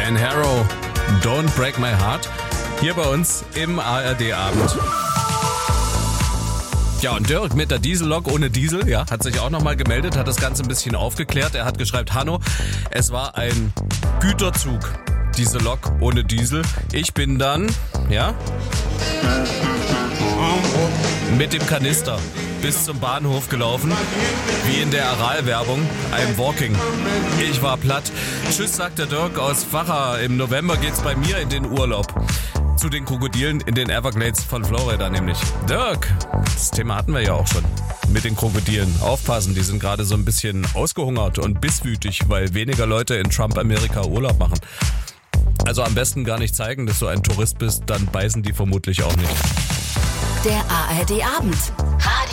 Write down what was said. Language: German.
Dan Harrow, Don't Break My Heart, hier bei uns im ARD-Abend. Ja, und Dirk mit der Diesellok ohne Diesel, ja, hat sich auch nochmal gemeldet, hat das Ganze ein bisschen aufgeklärt. Er hat geschrieben, Hanno, es war ein Güterzug, diese Lok ohne Diesel. Ich bin dann, ja, mit dem Kanister bis zum Bahnhof gelaufen, wie in der Aral-Werbung, I'm walking. Ich war platt. Tschüss, sagt der Dirk aus Vacha. Im November geht's bei mir in den Urlaub. Zu den Krokodilen in den Everglades von Florida nämlich. Dirk, das Thema hatten wir ja auch schon mit den Krokodilen. Aufpassen, die sind gerade so ein bisschen ausgehungert und bisswütig, weil weniger Leute in Trump-Amerika Urlaub machen. Also am besten gar nicht zeigen, dass du ein Tourist bist, dann beißen die vermutlich auch nicht. Der ARD-Abend.